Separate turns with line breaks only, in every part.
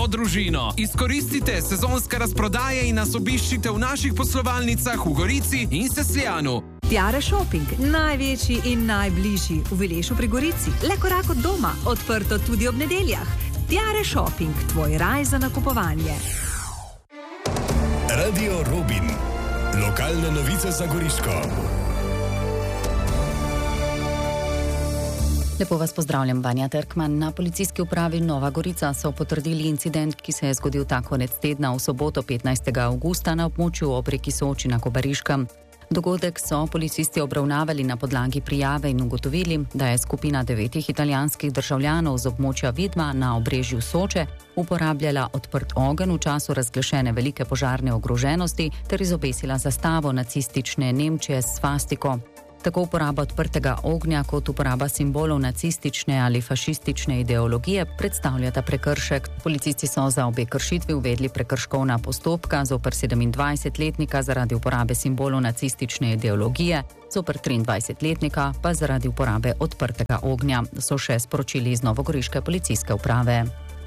vso družino. Izkoristite sezonske razprodaje in nas obiščite v naših poslovalnicah v Gorici in Sesljanu.
Tiare Shopping, največji in najbližji v Vilešu pri Gorici. Le korak od doma, odprto tudi ob nedeljah. Tiare Shopping, tvoj raj za nakupovanje.
Radio Robin. Lokalne novice za Goriško.
Lepo vas pozdravljam, Vanja Terkman. Na policijski upravi Nova Gorica so potrdili incident, ki se je zgodil ta konec tedna v soboto 15. avgusta na območju ob reki Soči na Kobariškem. Dogodek so policisti obravnavali na podlagi prijave in ugotovili, da je skupina 9 italijanskih državljanov z območja Vidma na obrežju Soče uporabljala odprt ogenj v času razglašene velike požarne ogroženosti ter izobesila zastavo nacistične Nemčije s svastiko. Tako uporaba odprtega ognja kot uporaba simbolov nacistične ali fašistične ideologije predstavljata prekršek. Policisti so za obe kršitvi uvedli prekrškovna postopka, zoper 27-letnika zaradi uporabe simbolov nacistične ideologije, zoper 23-letnika pa zaradi uporabe odprtega ognja, so še sporočili iz novogoriške policijske uprave.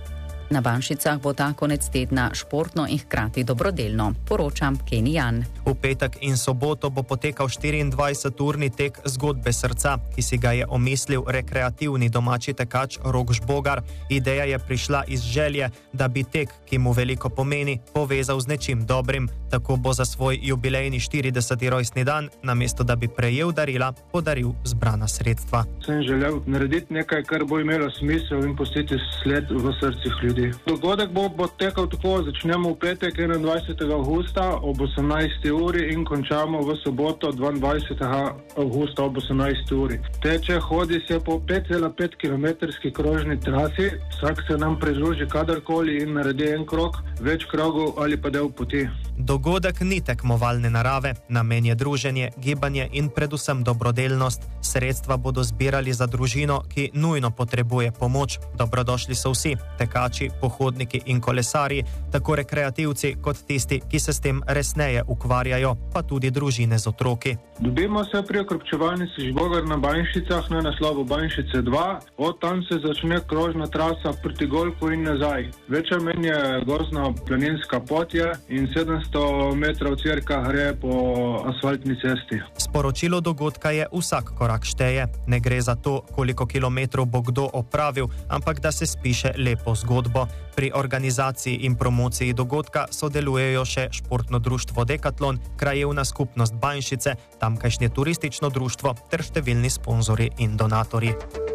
Na Banšicah bo ta konec tedna športno in hkrati dobrodelno, poročam Kenny Jan.
V petek in soboto bo potekal 24-urni tek Zgodbe srca, ki si ga je omislil rekreativni domači tekač Rok Žbogar. Ideja je prišla iz želje, da bi tek, ki mu veliko pomeni, povezal z nečim dobrim. Tako bo za svoj jubilejni 40. rojstni dan, namesto da bi prejel darila, podaril zbrana sredstva.
Sem želel narediti nekaj, kar bo imelo smisel in pustiti sled v srcih ljudi. Dogodek bo potekal tako, začnemo v petek 21. avgusta ob 18. uri in končamo v soboto 22. avgusta ob 18. uri. Teče, hodi se po 5,5 kilometrski krožni trasi, vsak se nam pridruži kadarkoli in naredi en krog, več krogov ali pa del poti.
Dogodek ni tekmovalne narave, namen je druženje, gibanje in predvsem dobrodelnost. Sredstva bodo zbirali za družino, ki nujno potrebuje pomoč. Dobrodošli so vsi, tekači, pohodniki in kolesarji, tako rekreativci kot tisti, ki se s tem resneje ukvarjajo, pa tudi družine z otroki.
Dobimo se pri okrepčevalnici Žbogar na Banšicah na naslovu Banšice 2. Od tam se začne krožna trasa proti Golfu in nazaj. Večja menj je gozdna planinska pot je in 700 metrov cirka gre po asfaltni cesti.
Sporočilo dogodka je vsak korak šteje. Ne gre za to, koliko kilometrov bo kdo opravil, ampak da se spiše lepo zgodbo. Pri organizaciji in promociji dogodka sodelujejo še Športno društvo Dekatlon, Krajevna skupnost Banšice, tamkajšnje turistično društvo ter številni sponzorji in donatorji.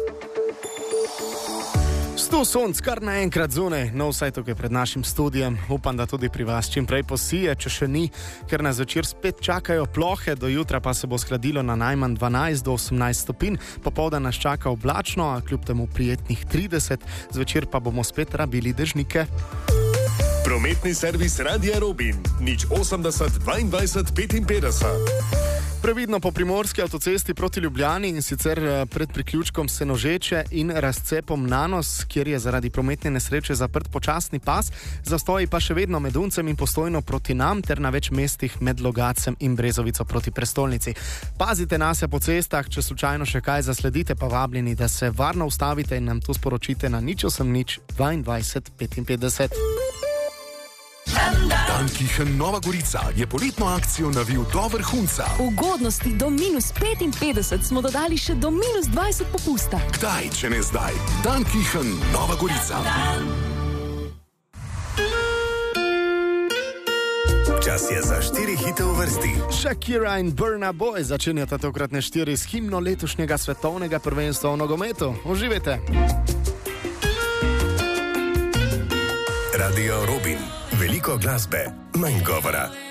100 sonc kar naenkrat zunaj, no vsaj tukaj pred našim studijem. Upam, da tudi pri vas čim prej posije, če še ni, ker nas zvečer spet čakajo plohe, do jutra pa se bo skladilo na najmanj 12 do 18 stopinj, popoldan nas čaka oblačno, a kljub temu prijetnih 30, zvečer pa bomo spet rabili dežnike.
Prometni servis Radia Robin, 080 22 55.
Previdno po primorski avtocesti proti Ljubljani in sicer pred priključkom Senožeče in razcepom Nanos, kjer je zaradi prometne nesreče zaprt počasni pas, zastoji pa še vedno med Uncem in Postojno proti nam ter na več mestih med Logacem in Brezovico proti prestolnici. Pazite nase po cestah, če slučajno še kaj zasledite, pa vabljeni, da se varno ustavite in nam to sporočite na 080 22 55.
Dankichen Nova Gorica je poletno akcijo navil do vrhunca.
Ugodnosti do -55 smo dodali še do -20 popusta.
Kdaj, če ne zdaj? Dankichen Nova Gorica. Čas je za 4 hite v vrsti.
Shakira in Burna Boy začenjata tokratne 4 s himno letošnjega svetovnega prvenstva v nogometu. Uživajte!
Radio Robin. Veliko glasbe, manj govora.